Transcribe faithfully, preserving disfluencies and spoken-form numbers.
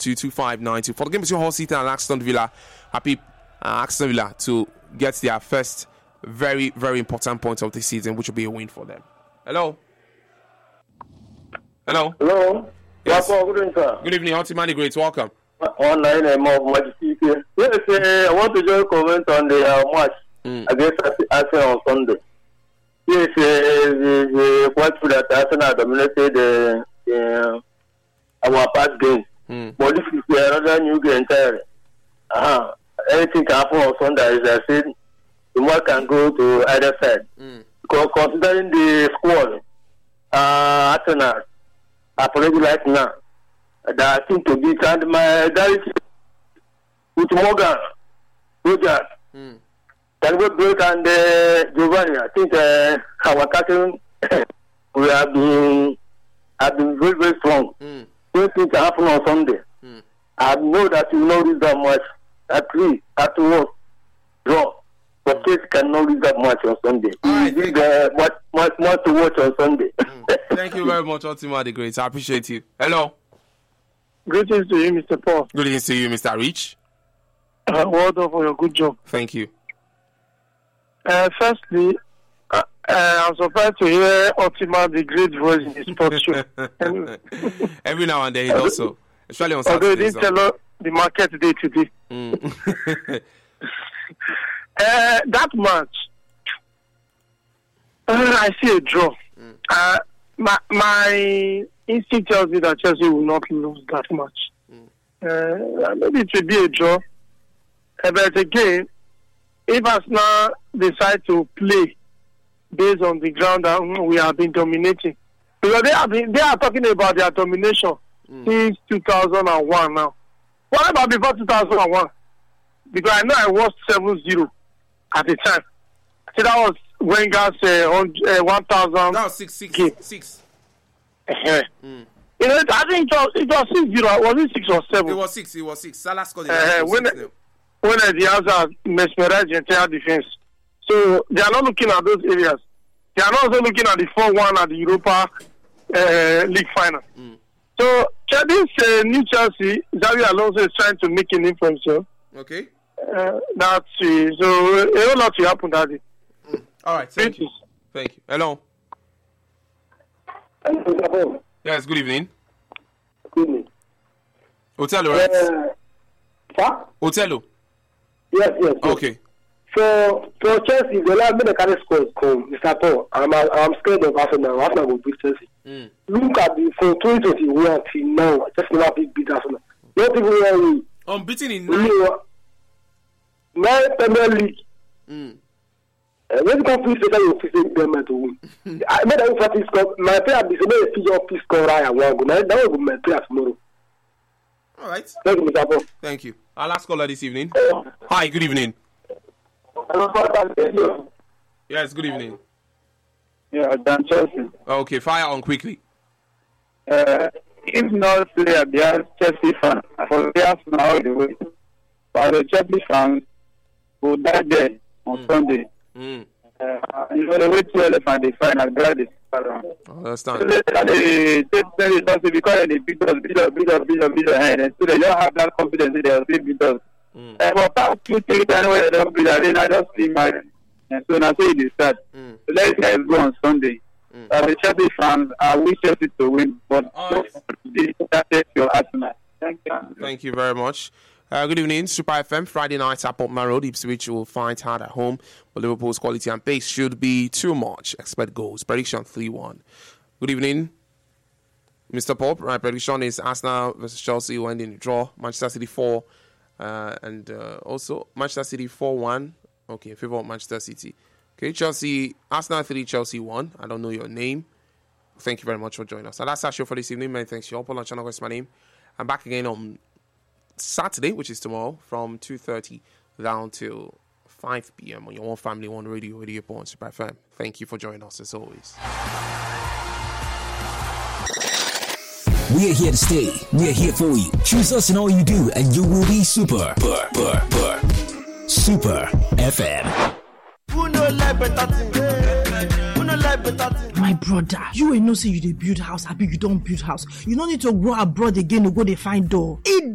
two two five nine two. For the game between Hull City and Aston Villa, happy uh, Aston Villa to get their first very, very important point of the season, which will be a win for them. Hello? Hello? Hello? Yes. Good evening, sir. Good evening, Ultimate Great. Welcome. Online and more Majesty. Yes, uh, I want to just comment on the uh, match mm. against Arsenal on Sunday. Yes, uh, the, the quite true that Arsenal dominated uh, uh, our past game. Mm. But this is another new game entirely. Uh-huh. Anything can happen on Sunday, as I said, the match can go to either side. Mm. Because considering the squad, uh, Arsenal are playing right now. That seem to be and my direction with Morgan, Rogers, mm. Talbot Blake and uh, Giovanni. I think uh, our captain we have been have been very very strong. Mm. Things can happen on Sunday. Mm. I know that you know this that much. At least afterwards, draw. But kids cannot read that much on Sunday. Right, it's uh, much much much to watch on Sunday. Mm. Thank you very much, Ultima the Great. I appreciate you. Hello. Greetings to you, Mister Paul. Greetings to you, Mister Rich. Uh, well done for your good job. Thank you. Uh, firstly, uh, uh, I'm surprised to hear Ultima the Great voice in the sports show. Every now and then he does so, especially on Saturday. Although he didn't tell us the market day today. Mm. uh, that match, uh, I see a draw. Mm. Uh, my my instinct tells me that Chelsea will not lose that match. Mm. Uh, maybe it will be a draw. Uh, but again, if Arsenal decide to play based on the ground that we have been dominating, because they have been, they are talking about their domination mm. since two thousand one now. What about before two thousand one? Because I know I was seven zero at the time. So that was Wenger's uh, uh, one thousand. That was six six game. six. Uh-huh. Mm. You know, I think it was, it was six zero. Was it six or seven? It was six. It was six. Salah scored. Uh, when six, when uh, the answer mesmerized the entire defense. So they are not looking at those areas. They are not also looking at the four one at the Europa uh, League final. Mm. So this uh, new Chelsea, Xabi Alonso is trying to make a name for himself. Okay. Uh, that's uh, so a whole lot will happen that day. Mm. All right. Thank you. Thank you. Hello. Hello. Yes. Good evening. Good evening. Otello, right? Uh, sir? Otello. Yes, yes, yes. Okay. So, so Chelsea, the last minute carry scores come, Mister Paul. I'm, I'm scared of Arsenal. Arsenal will beat Chelsea. Mm. Look at the from twenty twenty-one till now, just never beat beat Arsenal. Not even one week. Unbeaten in nine. Nine Premier League. Mm. Uh, when you come to this, you feel them to win. I made a practice score. My player be so many feature of this score. I want go. That will be my player tomorrow. All right. Thank you, Mister Paul. Thank you. Our last caller this evening. Hi. Good evening. Yes, good evening. Yeah, Dan Chelsea. Okay, fire on quickly. Uh, if not player, they are Chelsea fan. For players now, the way. But the Chelsea fans will die there on mm. Sunday. Mm. Uh, you know, the way to elephant, they find a glad is around. I understand. So they take the because they beat us, beat us, beat us, beat us, beat us, and so they don't have that confidence they will beat us. Mm. Uh, but past two, three times when they don't beat us, then I just see my. And so now say it start. Mm. So let guys go on Sunday. Mm. Uh, the Chelsea fans, I wish Chelsea to win, but right. That's your Arsenal. Thank you. Thank you very much. Uh, good evening, Super F M. Friday night at Portman Road. Ipswich will find hard at home, but Liverpool's quality and pace should be too much. Expect goals. Prediction three one. Good evening, Mister Pope. Right, prediction is Arsenal versus Chelsea will end in a draw. Manchester City four, uh, and uh, also Manchester City four one. Okay, in favor of Manchester City. Okay, Chelsea, Arsenal three, Chelsea one. I don't know your name. Thank you very much for joining us. And that's our show for this evening. Many thanks to you all. Paul on channel, what's my name? I'm back again on Saturday, which is tomorrow, from two thirty down till five p.m. on your One Family, One Radio, Radio Point, Super F M. Thank you for joining us as always. We are here to stay. We are here for you. Choose us in all you do, and you will be super. Burr, burr, burr. Super F M. My brother, you ain't no say you dey build house, happy you don't build house. You don't need to go abroad again to go dey find door. It